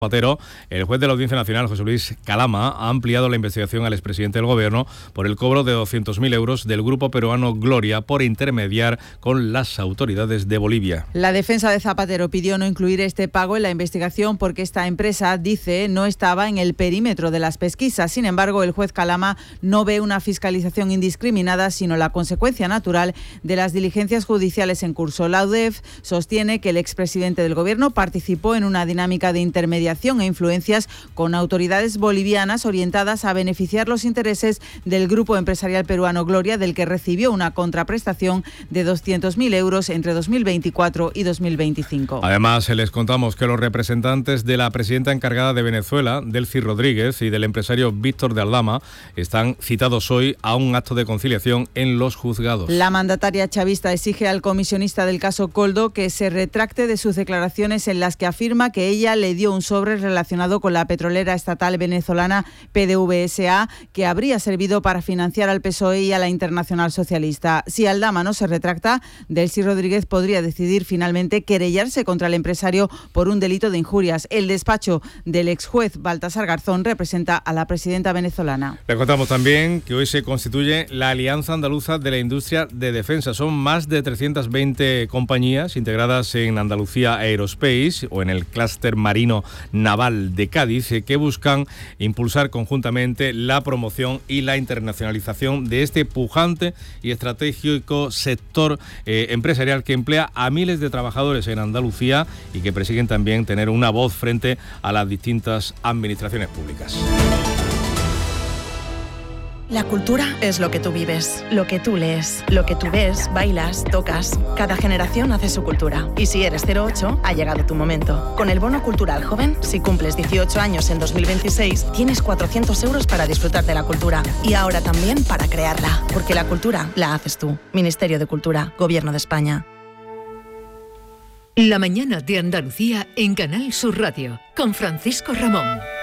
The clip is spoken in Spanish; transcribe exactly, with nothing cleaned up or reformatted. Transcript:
Zapatero, el juez de la Audiencia Nacional, José Luis Calama, ha ampliado la investigación al expresidente del Gobierno por el cobro de doscientos mil euros del grupo peruano Gloria por intermediar con las autoridades de Bolivia. La defensa de Zapatero pidió no incluir este pago en la investigación porque esta empresa, dice, no estaba en el perímetro de las pesquisas. Sin embargo, el juez Calama no ve una fiscalización indiscriminada, sino la consecuencia natural de las diligencias judiciales en curso. La U D E F sostiene que el expresidente del Gobierno participó en una dinámica de intermediación e influencias con autoridades bolivianas orientadas a beneficiar los intereses del grupo empresarial peruano Gloria, del que recibió una contraprestación de doscientos mil euros entre dos mil veinticuatro y dos mil veinticinco. Además, les contamos que los representantes de la presidenta encargada de Venezuela, Delcy Rodríguez, y del empresario Víctor de Aldama están citados hoy a un acto de conciliación en los juzgados. La mandataria chavista exige al comisionista del caso Koldo que se retracte de sus declaraciones en las que afirma que ella le dio un sobre relacionado con la petrolera estatal venezolana P D V S A, que habría servido para financiar al P S O E y a la Internacional Socialista. Si Aldama no se retracta, Delcy Rodríguez podría decidir finalmente querellarse contra el empresario por un delito de injurias. El despacho del exjuez Baltasar Garzón representa a la presidenta venezolana. Le contamos también que hoy se constituye la Alianza Andaluza de la Industria de Defensa. Son más de trescientas veinte compañías integradas en Andalucía Aerospace o en el clúster marino naval de Cádiz, que buscan impulsar conjuntamente la promoción y la internacionalización de este pujante y estratégico sector eh, empresarial que emplea a miles de trabajadores en Andalucía y que persiguen también tener una voz frente a las distintas administraciones públicas. La cultura es lo que tú vives, lo que tú lees, lo que tú ves, bailas, tocas. Cada generación hace su cultura. Y si eres cero ocho, ha llegado tu momento. Con el Bono Cultural Joven, si cumples dieciocho años en dos mil veintiséis, tienes cuatrocientos euros para disfrutar de la cultura. Y ahora también para crearla. Porque la cultura la haces tú. Ministerio de Cultura, Gobierno de España. La mañana de Andalucía en Canal Sur Radio, con Francisco Ramón.